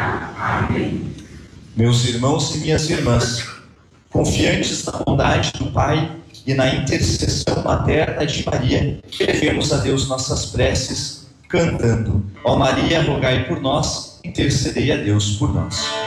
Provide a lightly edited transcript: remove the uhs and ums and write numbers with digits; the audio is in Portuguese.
Amém. Meus irmãos e minhas irmãs, confiantes na bondade do Pai e na intercessão materna de Maria, elevemos a Deus nossas preces, cantando: Ó Maria, rogai por nós, intercedei a Deus por nós.